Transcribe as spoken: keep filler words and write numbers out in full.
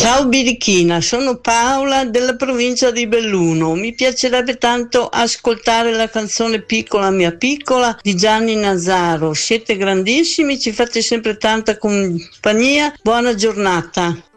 Ciao Birichina, sono Paola della provincia di Belluno. Mi piacerebbe tanto ascoltare la canzone Piccola mia piccola di Gianni Nazaro. Siete grandissimi, ci fate sempre tanta compagnia. Buona giornata.